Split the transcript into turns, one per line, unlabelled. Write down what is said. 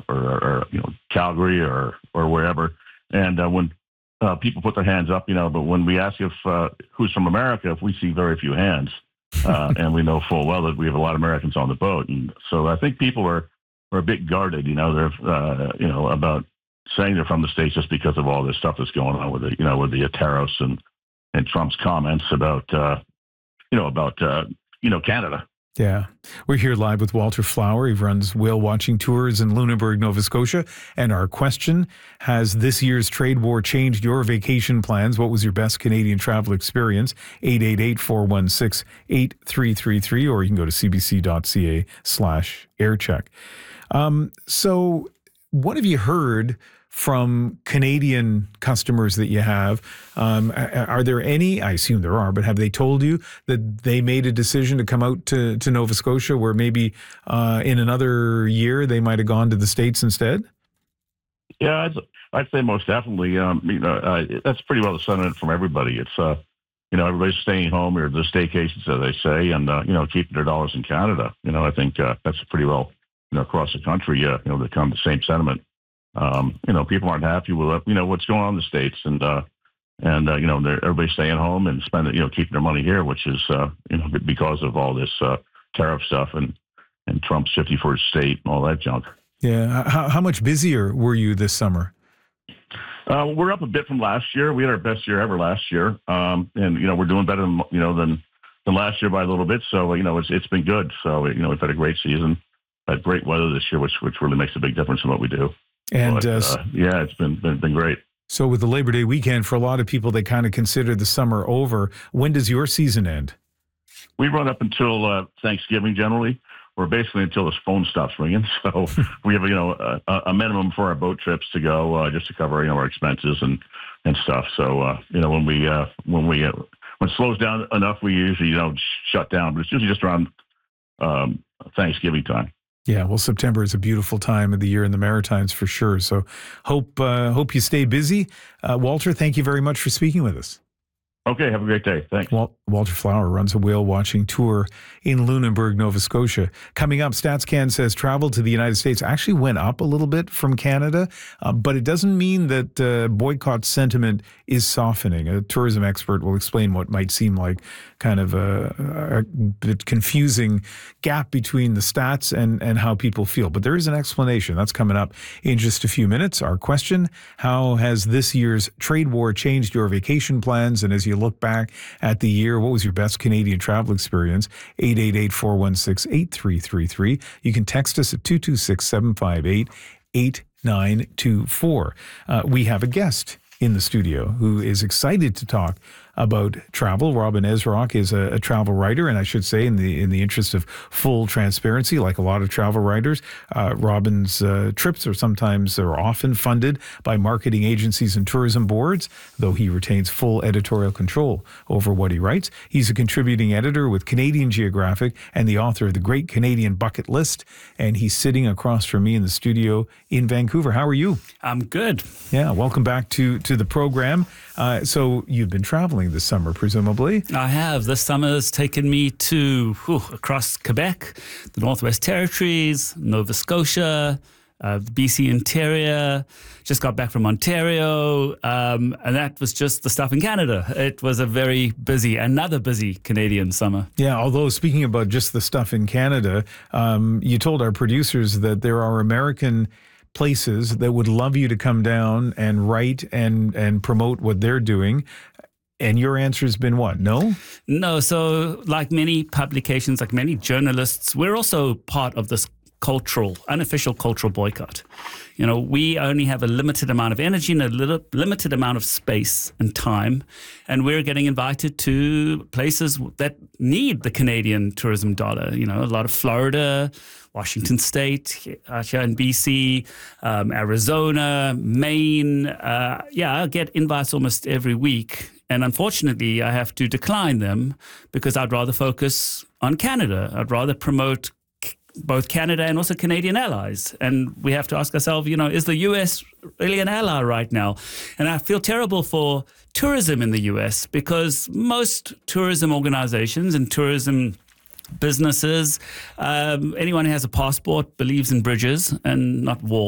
or Calgary or wherever. And when people put their hands up, but when we ask if who's from America, if we see very few hands, and we know full well that we have a lot of Americans on the boat, and so I think people are a bit guarded, they're about saying they're from the States just because of all this stuff that's going on with the tariffs and Trump's comments about Canada.
Yeah. We're here live with Walter Flower. He runs whale watching tours in Lunenburg, Nova Scotia. And our question, has this year's trade war changed your vacation plans? What was your best Canadian travel experience? 888-416-8333, or you can go to cbc.ca/aircheck. So what have you heard from Canadian customers that you have? Are there any, I assume there are, but have they told you that they made a decision to come out to Nova Scotia where maybe in another year they might have gone to the States instead?
Yeah, I'd say most definitely. That's pretty well the sentiment from everybody. It's, everybody's staying home, or the staycations, as they say, and, keeping their dollars in Canada. I think that's pretty well, across the country, they come the same sentiment. People aren't happy with what's going on in the States, and everybody's staying home and spending, keeping their money here, which is, because of all this tariff stuff and Trump's 51st state and all that junk.
Yeah. How much busier were you this summer?
We're up a bit from last year. We had our best year ever last year, and we're doing better than last year by a little bit. So it's been good. So we've had a great season, had great weather this year, which really makes a big difference in what we do. And it's been great.
So with the Labor Day weekend, for a lot of people, they kind of consider the summer over. When does your season end?
We run up until Thanksgiving generally, or basically until the phone stops ringing. So we have a minimum for our boat trips to go just to cover our expenses and stuff. So when it slows down enough, we usually shut down. But it's usually just around Thanksgiving time.
Yeah, well, September is a beautiful time of the year in the Maritimes for sure. So hope you stay busy. Walter, thank you very much for speaking with us.
Okay, have a great day. Thanks.
Walter Flower runs a whale watching tour in Lunenburg, Nova Scotia. Coming up, StatsCan says travel to the United States actually went up a little bit from Canada, but it doesn't mean that boycott sentiment is softening. A tourism expert will explain what might seem like kind of a bit confusing gap between the stats and how people feel. But there is an explanation. That's coming up in just a few minutes. Our question, how has this year's trade war changed your vacation plans? And as you look back at the year, what was your best Canadian travel experience? 888-416-8333. You can text us at 226-758-8924. We have a guest in the studio who is excited to talk about travel. Robin Ezrock is a travel writer, and I should say, in the interest of full transparency, like a lot of travel writers, Robin's trips are often funded by marketing agencies and tourism boards, though he retains full editorial control over what he writes. He's a contributing editor with Canadian Geographic and the author of The Great Canadian Bucket List, and he's sitting across from me in the studio in Vancouver. How are you?
I'm good.
Yeah, welcome back to the program. So you've been traveling this summer, presumably?
I have. This summer has taken me to across Quebec, the Northwest Territories, Nova Scotia, the BC interior. Just got back from Ontario, and that was just the stuff in Canada. It was another busy Canadian summer.
Yeah, although speaking about just the stuff in Canada, you told our producers that there are American places that would love you to come down and write and promote what they're doing. And your answer has been what? No?
No. So like many publications, like many journalists, we're also part of this unofficial cultural boycott. We only have a limited amount of energy and a limited amount of space and time, and we're getting invited to places that need the Canadian tourism dollar. A lot of Florida, Washington State, here in BC, Arizona, Maine. I get invites almost every week. And unfortunately, I have to decline them because I'd rather focus on Canada. I'd rather promote both Canada and also Canadian allies. And we have to ask ourselves, is the U.S. really an ally right now? And I feel terrible for tourism in the U.S. because most tourism organizations and tourism businesses, anyone who has a passport believes in bridges and not walls.